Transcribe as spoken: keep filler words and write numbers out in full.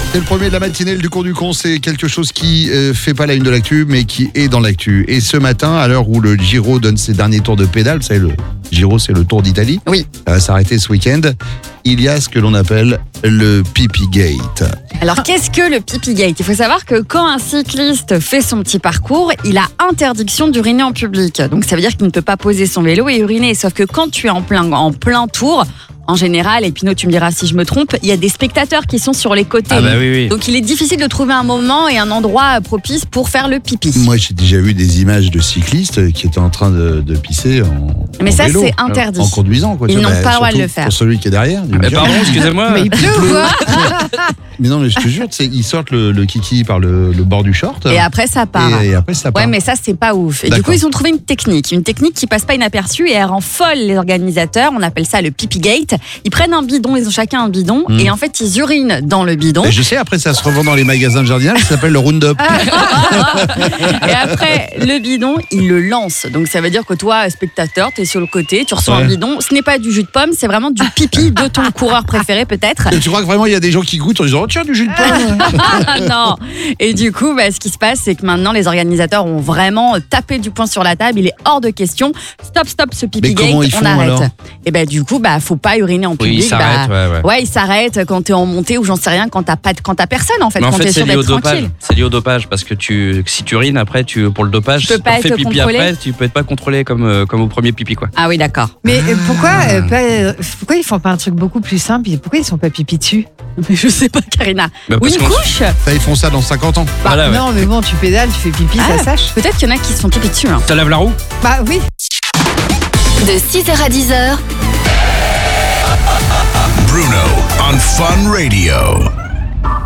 C'est le premier de la matinée, le du con du con, c'est quelque chose qui euh, fait pas la une de l'actu, mais qui est dans l'actu. Et ce matin, à l'heure où le Giro donne ses derniers tours de pédale, vous savez, le Giro, c'est le Tour d'Italie. Oui. Ça va s'arrêter ce week-end. Il y a ce que l'on appelle le Pipi Gate. Alors, qu'est-ce que le Pipi Gate ? Il faut savoir que quand un cycliste fait son petit parcours, il a interdiction d'uriner en public. Donc, ça veut dire qu'il ne peut pas poser son vélo et uriner. Sauf que quand tu es en plein, en plein tour, en général, et Pinot, tu me diras si je me trompe, il y a des spectateurs qui sont sur les côtés. Ah bah oui, oui. Donc, il est difficile de trouver un moment et un endroit propice pour faire le pipi. Moi, j'ai déjà vu des images de cyclistes qui étaient en train de, de pisser en Mais en ça, vélo, c'est interdit. en conduisant. Quoi, Ils tu vois, n'ont bah, pas le droit de surtout le faire. Pour celui qui est derrière. du Mais dire. pardon, excusez-moi. Mais il pleut ou quoi ? Mais non, mais je te jure, tu sais, ils sortent le, le kiki par le, le bord du short. Et après, ça part. Et, et après, ça part. Ouais, mais ça, c'est pas ouf. Et du D'accord. coup, ils ont trouvé une technique. Une technique qui passe pas inaperçue et elle rend folle les organisateurs. On appelle ça le Pipi Gate. Ils prennent un bidon, ils ont chacun un bidon. Mm. Et en fait, ils urinent dans le bidon. Et je sais, après, ça se revend dans les magasins de jardinage, ça s'appelle le Roundup. Et après, le bidon, ils le lancent. Donc, ça veut dire que toi, spectateur, tu es sur le côté, tu reçois Ouais. un bidon. Ce n'est pas du jus de pomme, c'est vraiment du pipi de ton coureur préféré, peut-être. Et tu crois que vraiment, il y a des gens qui goûtent en disant, oh, tiens, du jus de pomme. Non. Et du coup, bah, ce qui se passe, c'est que maintenant, les organisateurs ont vraiment tapé du poing sur la table. Il est hors de question. Stop, stop, ce Pipi Mais Gate, comment ils on font, arrête. alors Et ben du coup, bah, faut pas uriner en Oui, public. il s'arrête, bah, ouais, ouais. Ouais, il s'arrête quand t'es en montée ou j'en sais rien, quand t'as pas, de- quand t'as personne en fait, Mais en quand fait, t'es c'est sûr lié au d'être dopage. tranquille. C'est lié au dopage parce que tu, si tu urines après, tu, pour le dopage, Tu peux si pas t'en fais être pipi contrôlé. après, tu peux être pas contrôlé comme, euh, comme au premier pipi, quoi. Ah oui, d'accord. Mais euh, pourquoi, euh, pas, euh, pourquoi ils font pas un truc beaucoup plus simple ? Pourquoi ils sont pas pipi dessus ? Mais je sais pas, Karina. Bah, Ou parce une qu'on- couche. Ça, ils font ça dans cinquante ans. Bah, Voilà, ouais. Non, mais bon, tu pédales, tu fais pipi, Ah, ça sèche. Peut-être qu'il y en a qui se font pipi dessus. Hein. Ça lave la roue. Bah oui. De six heures à dix heures. Bruno on Fun Radio.